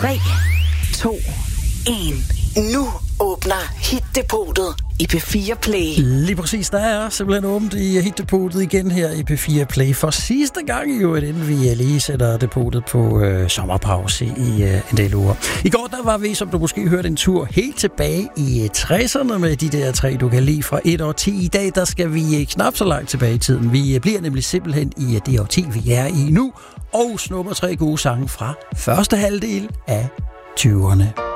3, 2, 1. Nu åbner Hit-depotet i P4 Play. Lige præcis, der er simpelthen åbent i Hit-depotet igen her i P4 Play. For sidste gang jo, inden vi lige sætter depotet på sommerpause i en del uger. I går der var vi, som du måske hørte, en tur helt tilbage i 60'erne med de der tre, du kan lide fra et år til i dag. Der skal vi knap så langt tilbage i tiden. Vi bliver nemlig simpelthen i det årti, vi er i nu, og snupper 3 gode sange fra første halvdel af 20'erne.